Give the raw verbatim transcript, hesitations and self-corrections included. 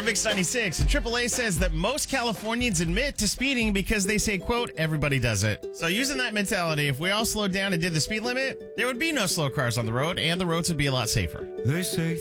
From Mix ninety-six, and triple A says that most Californians admit to speeding because they say, quote, everybody does it. So using that mentality, if we all slowed down and did the speed limit, there would be no slow cars on the road, and the roads would be a lot safer. They say